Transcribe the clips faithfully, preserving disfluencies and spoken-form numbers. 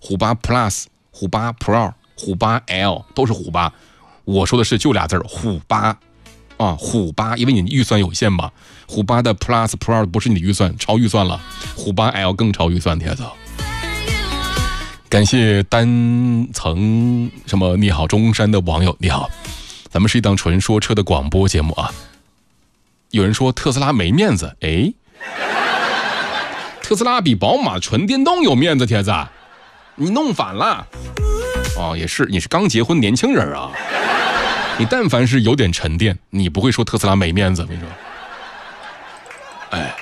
虎八 Plus、虎八 Pro、虎八 L 都是虎八。我说的是就俩字儿，虎八啊，虎八，因为你预算有限嘛。虎八的 Plus Pro 不是你的预算，超预算了。虎八 L 更超预算，帖子。感谢单层什么你好中山的网友，你好，咱们是一档纯说车的广播节目啊。有人说特斯拉没面子，哎，特斯拉比宝马纯电动有面子，帖子，你弄反了。哦，也是，你是刚结婚年轻人啊。你但凡是有点沉淀，你不会说特斯拉没面子，我跟你说。哎，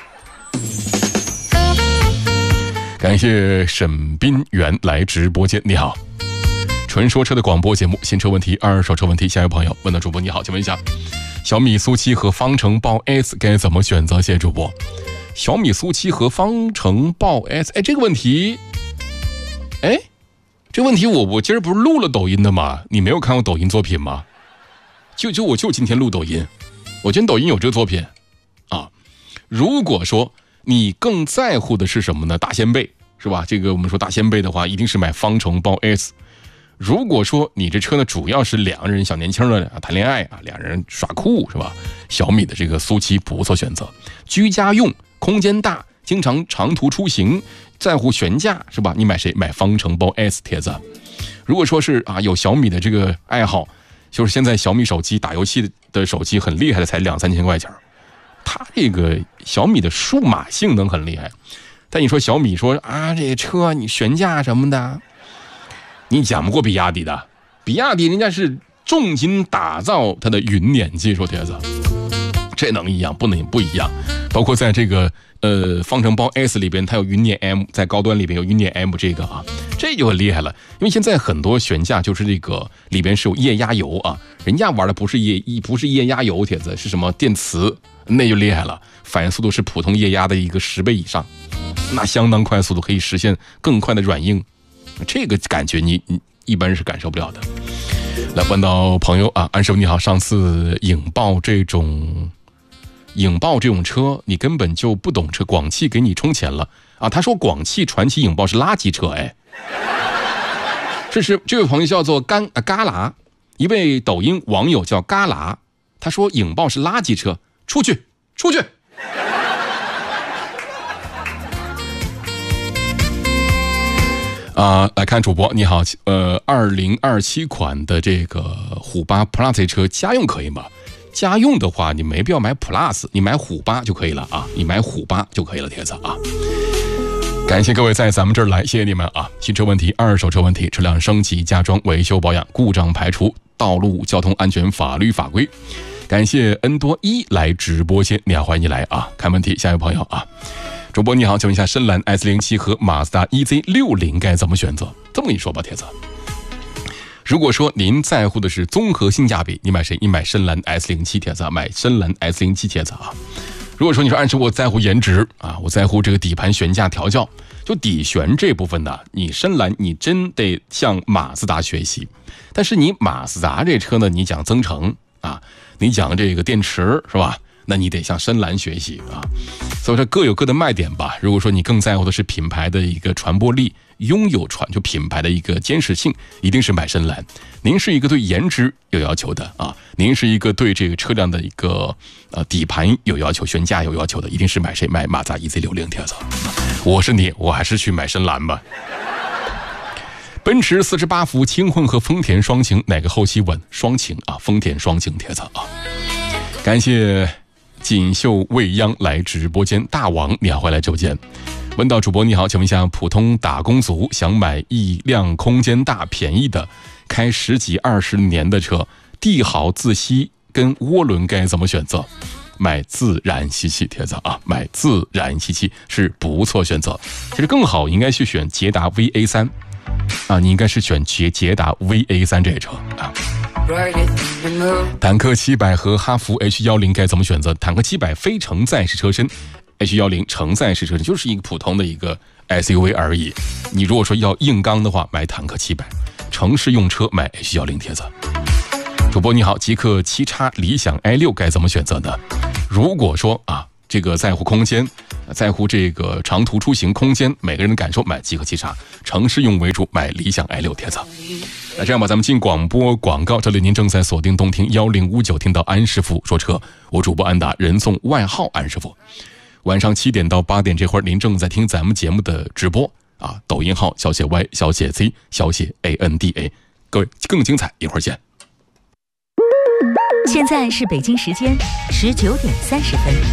感谢沈斌源来直播间，你好，纯说车的广播节目，新车问题、二手车问题，下一位朋友问到主播，你好，请问一下，小米苏七和方程豹 S 该怎么选择？谢谢主播。小米苏七和方程豹 S， 哎，这个问题，哎，这个问题我我今儿不是录了抖音的吗？你没有看过抖音作品吗？就就我就今天录抖音，我觉得抖音有这个作品啊。如果说你更在乎的是什么呢？大掀背是吧？这个我们说大掀背的话，一定是买方程豹 S。如果说你这车呢，主要是两个人小年轻的谈恋爱啊，两人耍酷是吧？小米的这个苏七不错选择，居家用，空间大，经常长途出行，在乎悬架是吧？你买谁？买方程豹 S 帖子。如果说是啊有小米的这个爱好。就是现在小米手机打游戏的手机很厉害的，才两三千块钱。它这个小米的数码性能很厉害，但你说小米说啊，这个车你悬架什么的，你讲不过比亚迪的。比亚迪人家是重金打造它的云辇技术，帖子，这能一样？不能不一样。包括在这个呃方程豹 S 里边，它有云辇 M， 在高端里边有云辇 M 这个啊。这就很厉害了，因为现在很多悬架就是这个里边是有液压油啊，人家玩的不是液不是液压油，帖子是什么电磁，那就厉害了，反应速度是普通液压的一个十倍以上，那相当快速度可以实现更快的软硬，这个感觉你你一般人是感受不了的。来问到朋友啊，安师傅你好，上次影豹这种影豹这种车，你根本就不懂车，广汽给你充钱了啊？他说广汽传祺影豹是垃圾车，哎。这是这位朋友叫做干啊嘎啦，一位抖音网友叫嘎啦，他说影豹是垃圾车，出去出去。啊、呃，来看主播你好，呃，二零二七款的这个虎八 Plus 车家用可以吗？家用的话，你没必要买 Plus， 你买虎八就可以了啊，你买虎八就可以了，帖子啊。感谢各位在咱们这儿来，谢谢你们啊！新车问题、二手车问题、车辆升级、加装、维修保养、故障排除、道路交通安全法律法规。感谢恩多一来直播间，你好，欢迎你来啊！看问题，下一位朋友啊，主播你好，请问一下，深蓝 S 零七 和马自达 E Z 六十该怎么选择？这么跟你说吧，铁子。如果说您在乎的是综合性价比，你买谁？你买深蓝 S 零七 铁子，买深蓝 S 零七 铁子啊！如果说你说按时我在乎颜值啊，我在乎这个底盘悬架调教，就底悬这部分呢，你深蓝你真得向马自达学习。但是你马自达这车呢，你讲增程啊，你讲这个电池是吧？那你得向深蓝学习啊。所以说各有各的卖点吧。如果说你更在乎的是品牌的一个传播力，拥有传就品牌的一个坚实性，一定是买深蓝。您是一个对颜值有要求的啊，您是一个对这个车辆的一个呃底盘有要求、悬架有要求的，一定是买谁？买马自达 E Z 六十铁子。我是你，我还是去买深蓝吧。奔驰四十八伏轻混和丰田双擎哪个后期稳？双擎啊，丰田双擎铁子啊。感谢锦绣未央来直播间，大王你好，欢迎来直播间。问到主播你好，请问一下，普通打工族想买一辆空间大、便宜的，开十几二十年的车，帝豪、自吸跟涡轮该怎么选择？买自然吸气，铁子啊，买自然吸气是不错选择。其实更好应该去选捷达 V A 三 啊，你应该是选捷捷达 V A 三 这车啊。坦克七百和哈弗 H 一零该怎么选择？坦克七百非承载式车身。H 一零 承载式车身就是一个普通的一个 S U V 而已。你如果说要硬刚的话，买坦克七百；城市用车买 H 一零帖子。主播你好，极氪七叉理想 i 六该怎么选择呢？如果说啊， 这个在乎空间，在乎这个长途出行空间，每个人的感受，买极客七叉；城市用为主，买理想 i 六。帖子。那这样吧，咱们进广播广告，这里您正在锁定动听一零五九，听到安师傅说车，我主播安达，人送外号安师傅。晚上七点到八点这会儿，您正在听咱们节目的直播啊，抖音号小写 Y 小写 Z 小写 A N D A， 各位更精彩，一会儿见。 现在是北京时间十九点三十分。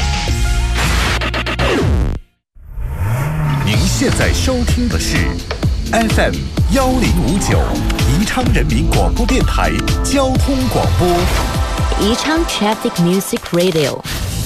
您现在收听的是 F M 幺零五九宜昌人民广播电台交通广播。 宜昌 Traffic Music Radio。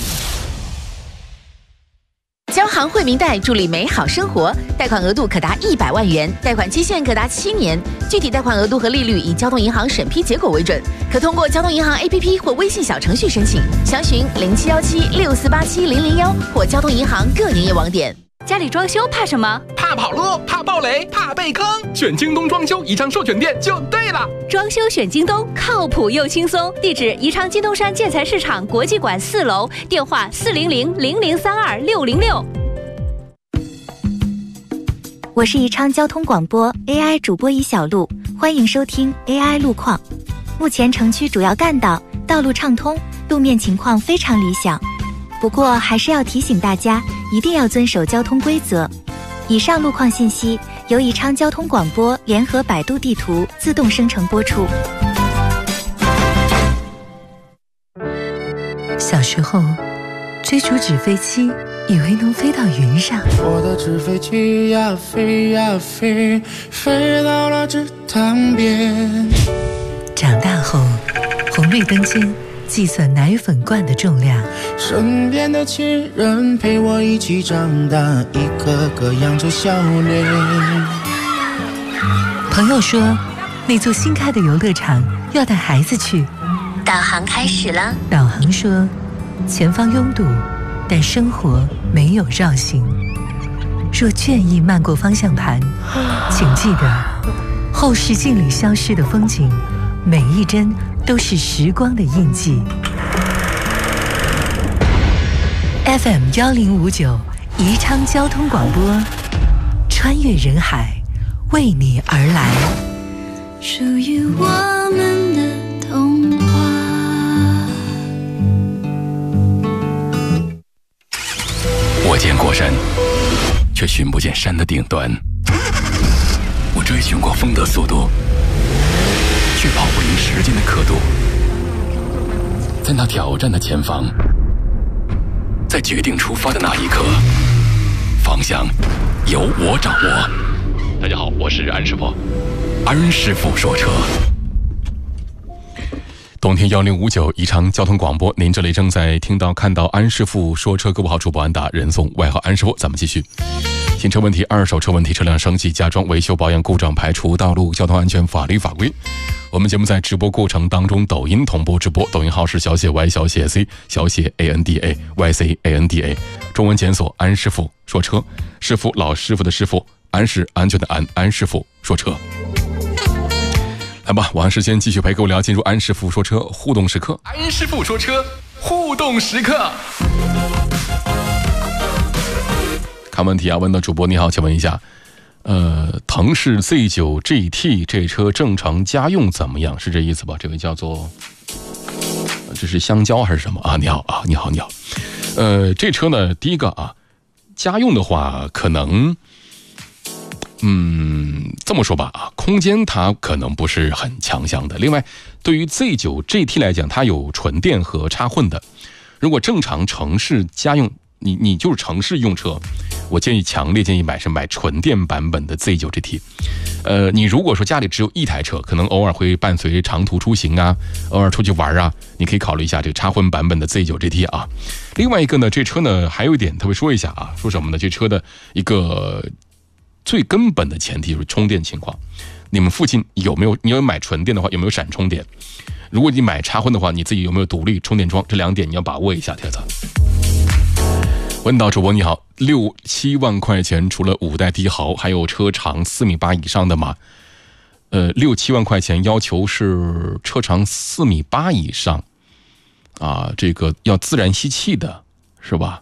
交行惠民贷助力美好生活，贷款额度可达一百万元，贷款期限可达七年，具体贷款额度和利率以交通银行审批结果为准，可通过交通银行 A P P 或微信小程序申请，详询零七幺七六四八七零零幺或交通银行各营业网点。 家里装修怕什么？ 怕跑路，怕暴雷，怕被坑。选京东装修宜昌授权店就对了。 装修选京东，靠谱又轻松。地址：宜昌金东山建材市场国际馆四楼，电话：四零零零零三二六零六。 我是宜昌交通广播 A I 主播一小路，欢迎收听 A I 路况。目前城区主要干道道路畅通，路面情况非常理想。不过还是要提醒大家，一定要遵守交通规则。以上路况信息由宜昌交通广播联合百度地图自动生成播出。 小时候追逐纸飞机，以为能飞到云上。 我的纸飞机呀飞呀飞，飞到了池塘边。 长大后，红绿灯间计算奶粉罐的重量。 身边的亲人陪我一起长大，一个个扬着笑脸。 朋友说，那座新开的游乐场要带孩子去。 导航开始了。 导航说，前方拥堵，但生活没有绕行。若倦意漫过方向盘，请记得，后视镜里消失的风景，每一帧都是时光的印记。F M 幺零五九宜昌交通广播，穿越人海，为你而来。 属于我们的童话。 我见过山，却寻不见山的顶端。我追寻过风的速度，却跑不赢时间的刻度。在那挑战的前方，在决定出发的那一刻，方向由我掌握。大家好，我是安师傅，安师傅说车。冬天幺零五九宜昌交通广播，您这里正在听到看到安师傅说车，各位好，主播安达，人送外号安师傅。咱们继续。新车问题、二手车问题、车辆升级、加装、维修、保养、故障排除、道路交通安全、法律法规。我们节目在直播过程当中，抖音同步直播，抖音号是小写 Y 小写 C 小写 A N D A Y C A N D A， 中文检索安师傅说车，师傅老师傅的师傅，安是安全的安，安师傅说车。来吧，晚上时间继续陪各位聊，进入安师傅说车互动时刻。 安师傅说车互动时刻。 看问题啊，问到主播你好，请问一下，呃，腾势 Z 九 G T 这车正常家用怎么样？是这意思吧？这位叫做，这是香蕉还是什么啊？你好啊，你好你好，呃，这车呢，第一个啊，家用的话可能。嗯，这么说吧啊，空间它可能不是很强项的。另外，对于 Z 九 G T 来讲，它有纯电和插混的。如果正常城市家用，你你就是城市用车，我建议强烈建议买是买纯电版本的 Z 九 G T。呃，你如果说家里只有一台车，可能偶尔会伴随长途出行啊，偶尔出去玩啊，你可以考虑一下这个插混版本的 Z 九 G T 啊。另外一个呢，这车呢还有一点特别说一下啊，说什么呢？这车的一个。最根本的前提就是充电情况，你们附近有没有？你要买纯电的话，有没有闪充点？如果你买插混的话，你自己有没有独立充电桩？这两点你要把握一下，铁子。问到主播你好，六七万块钱，除了五代帝豪，还有车长四米八以上的吗？呃，六七万块钱要求是车长四米八以上，啊，这个要自然吸气的。 是吧？